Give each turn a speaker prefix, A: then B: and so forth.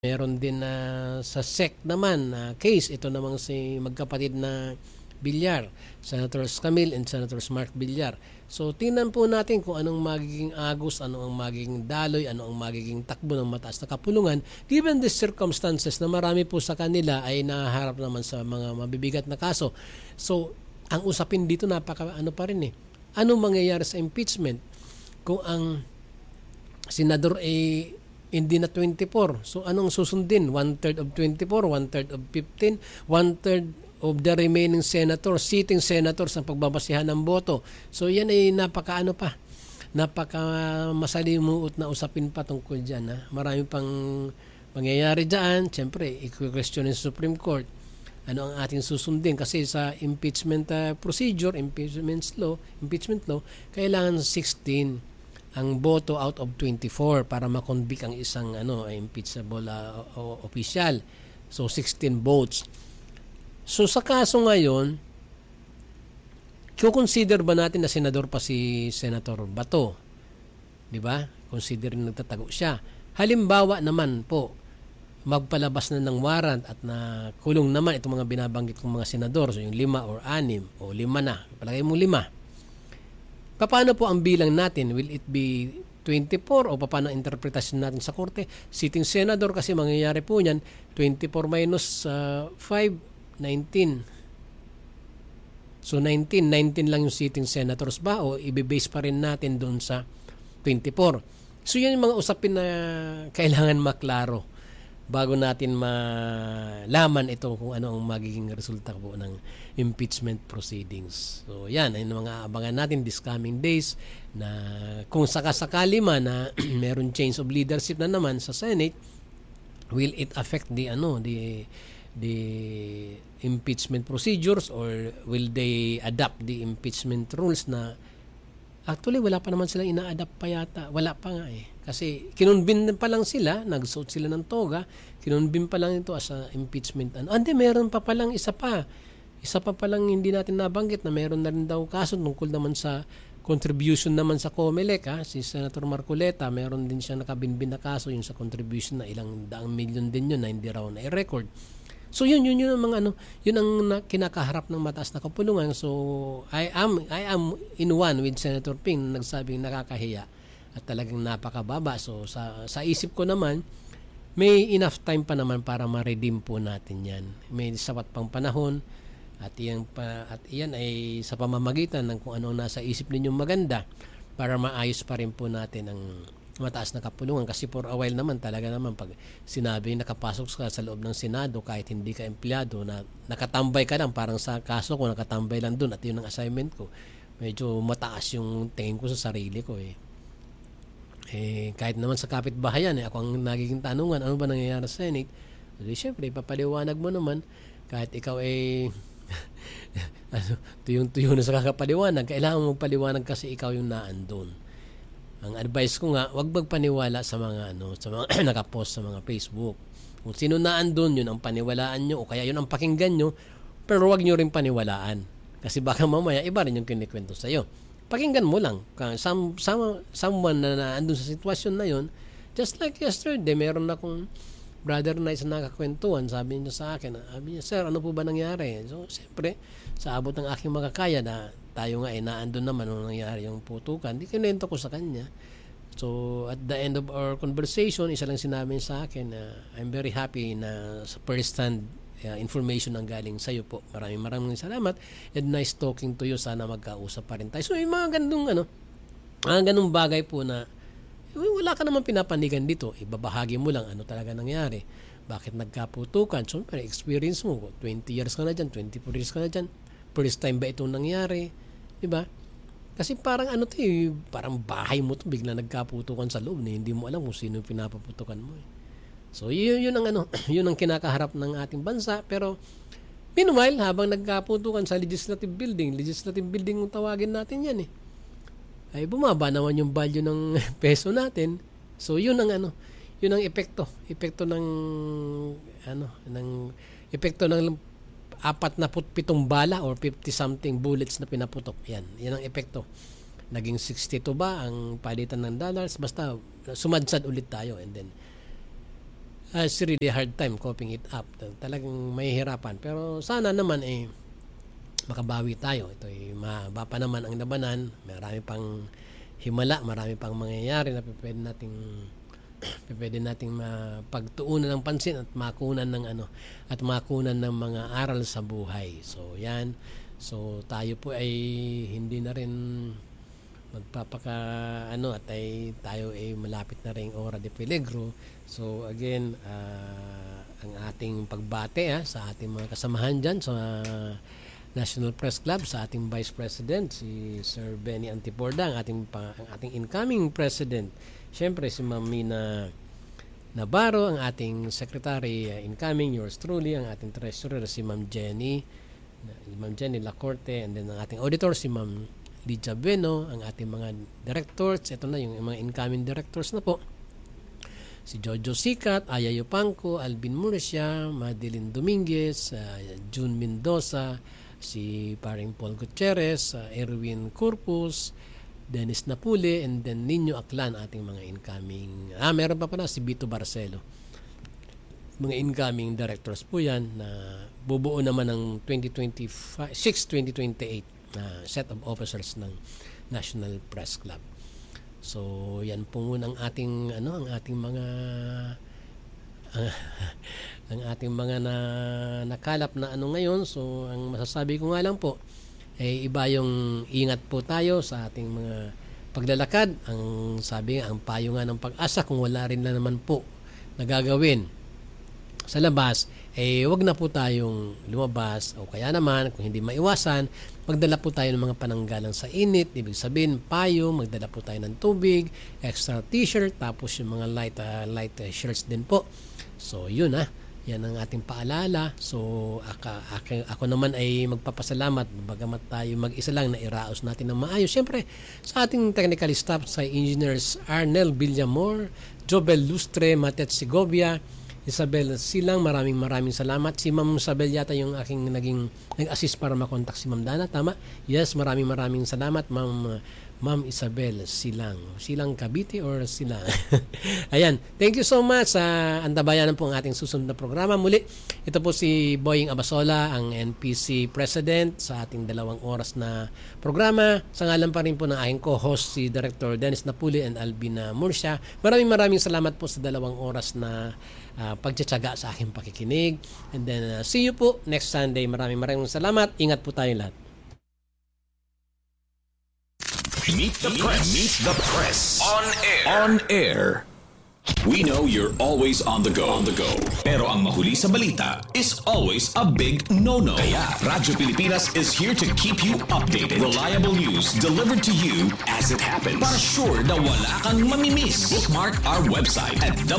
A: Meron din na sa SEC naman na case, ito namang si magkapatid na Villar, Senator Camille and Senator Mark Villar. So tingnan po natin kung anong magiging agos, ano ang magiging daloy, ano ang magiging takbo ng mataas na kapulungan given the circumstances na marami po sa kanila ay nahaharap naman sa mga mabibigat na kaso. So ang usapin dito ano pa rin Ano mangyayari sa impeachment kung ang senador ay hindi na 24. So anong susundin? 1/3 of 24, 1/3 of 15, 1/3 of the remaining senators, sitting senators ang pagbabasihan ng boto. So yan ay napaka masalimuot na usapin pa tungkol dyan. Marami pang mangyayari dyan. Siyempre, i-question ng Supreme Court. Ano ang ating susundin? Kasi sa impeachment procedure, impeachment law, kailangan 16 ang boto out of 24 para ma-convict ang isang impeachable official. So 16 votes. So sa kaso ngayon, consider ba natin na senador pa si Senator Bato? 'Di ba? Consider nagtatago siya. Halimbawa naman po, magpalabas na ng warrant at na kulong naman itong mga binabanggit kong mga senador, so yung 5 or 6 o 5 na. Palagay mo 5. Paano po ang bilang natin? Will it be 24 o paano ang interpretasyon natin sa korte? Sitting senador kasi mangyayari po niyan, 24 minus 5, 19. So 19 lang yung sitting senators ba o i-base pa rin natin doon sa 24? So yan yung mga usapin na kailangan maklaro bago natin malaman ito kung ano ang magiging resulta po ng impeachment proceedings. So yan, ay mga abangan natin this coming days na kung sakasakali man na meron change of leadership na naman sa Senate, will it affect the impeachment procedures or will they adapt the impeachment rules na actually wala pa naman silang ina-adapt pa yata. Wala pa nga Kasi kinunbin pa lang sila, nagsuot sila ng toga, kinunbin pa lang ito as a impeachment. Meron pa palang isa pa. Isa pa palang hindi natin nabanggit na meron na rin daw kaso tungkol naman sa contribution naman sa COMELEC. Si Senator Marcoleta, meron din siya nakabinbin na kaso yung sa contribution na ilang daang milyon din yun na hindi raw na i-record. So yun ang mga yun ang kinakaharap ng mataas na kapulungan. So I am in one with Senator Ping na nagsabing nakakahiya at talagang napakababa. So sa isip ko naman, may enough time pa naman para ma-redeem po natin yan. May sapat pang panahon at iyan ay sa pamamagitan ng kung ano nasa isip ninyong maganda para maayos pa rin po natin ang mataas na kapulungan. Kasi for a while naman talaga naman pag sinabi nakapasok ka sa loob ng Senado kahit hindi ka empleyado na nakatambay ka lang, parang sa kaso ko nakatambay lang doon at yun ang assignment ko, medyo mataas yung tingin ko sa sarili ko kahit naman sa kapitbahayan ako ang nagiging tanungan, ano ba nangyayari sa Senate? Siyempre ipapaliwanag mo naman kahit ikaw tuyong-tuyo na sa kakapaliwanag, kailangan mo magpaliwanag kasi ikaw yung naandun. Ang advice ko nga, wag magpaniwala sa mga sa mga nakapost sa mga Facebook. Kung sino naandun, yun ang paniwalaan nyo o kaya yun ang pakinggan nyo, pero wag nyo rin paniwalaan. Kasi baka mamaya iba rin yung kinikwento sa'yo. Pakinggan mo lang. Someone na naandun sa sitwasyon na yun, just like yesterday, meron akong brother na isa nakakwentuhan, sabi niya sa akin, sir, ano po ba nangyari? So, siyempre, sa abot ng aking makakaya na tayo nga naandun naman nung nangyari yung putukan, di kinento ko sa kanya. So, at the end of our conversation, isa lang sinabi sa akin na I'm very happy na sa first-hand information ang galing sa iyo po. Maraming salamat and nice talking to you. Sana magkausap pa rin tayo. So, yung mga ganung bagay po na wala ka naman pinapanigan dito. Ibabahagi mo lang ano talaga nangyari. Bakit nagkaputukan? So, experience mo. 20 years ka na dyan, 24 years ka na dyan. First time ba itong nangyari? Diba? Kasi parang parang bahay mo to bigla nagkaputukan sa loob hindi mo alam kung sino yung pinapaputukan mo. So yun ang yun ang kinakaharap ng ating bansa, pero meanwhile habang nagkaputukan sa legislative building kung tawagin natin yan ay bumaba naman yung value ng peso natin. So yun ang yun ang epekto ng epekto ng 47 bala or 50 something bullets na pinaputok. Yan ang epekto. Naging 62 ba ang palitan ng dollars? Basta sumadsad ulit tayo and then it's really hard time coping it up. Talagang mahihirapan. Pero sana naman makabawi tayo. Ito mahaba pa naman ang labanan. Marami pang himala, marami pang mangyayari na pwede nating mapagtuunan ng pansin at makunan ng mga aral sa buhay. So yan. So tayo po ay hindi na rin at tayo ay malapit na rin ora de peligro. So again, ang ating pagbate sa ating mga kasamahan dyan sa National Press Club, sa ating Vice President si Sir Benny Antiporda, ang ating incoming President, syempre si Ma'am Mina Navarro, ang ating Secretary incoming, yours truly, ang ating Treasurer si Ma'am Jenny Lacorte, and then ang ating auditor si Ma'am Lydia Beno, ang ating mga directors, ito na yung mga incoming directors na po. Si Jojo Sicat, Aya Yupanco, Alvin Murcia, Madeline Dominguez, June Mendoza, si Paring Paul Gutierrez, Erwin Corpus, Dennis Napule, and then Nino Aklan, ating mga incoming. Meron pa pala si Vito Barcelo. Mga incoming directors po yan na bubuo naman ng 2028 set of officers ng National Press Club. So yan po muna ang ating mga nakalap na ngayon. So ang masasabi ko nga lang po ay iba yung ingat po tayo sa ating mga paglalakad. Ang sabi nga, ang payo nga ng Pag-asa, kung wala rin na naman po nagagawin sa labas, wag na po tayong lumabas, o kaya naman kung hindi maiwasan, magdala po tayo ng mga pananggalang sa init. Ibig sabihin, payo, magdala po tayo ng tubig, extra t-shirt, tapos yung mga light shirts din po. So yun yan ang ating paalala. So ako naman ay magpapasalamat, bagamat tayo mag-isa lang, na iraos natin ng maayos. Siyempre sa ating technical staff, sa Engineers Arnel Villamor, Jobel Lustre, Matet Segovia, Isabel Silang, maraming salamat. Si Ma'am Isabel yata yung aking nag-assist para makontak si Ma'am Dana, tama? Yes, maraming salamat Ma'am Isabel Silang. Silang Cavite or Silang? Ayan, thank you so much. Antabayanan po ang ating susunod na programa. Muli, ito po si Boying Abasola, ang NPC President, sa ating 2 oras na programa. Sa ngalan pa rin po ng aking co-host, si Director Dennis Napuli and Albina Murcia. Maraming salamat po sa 2 oras na pagtsatsaga sa aking pakikinig. And then see you po next Sunday. Maraming salamat. Ingat po tayo lahat.
B: Meet the Press. Meet the Press. On air. We know you're always on the go. Pero ang mahuli sa balita is always a big no-no. Kaya Radyo Pilipinas is here to keep you updated. Reliable news delivered to you as it happens. Para sure na wala kang mamimiss. Bookmark our website at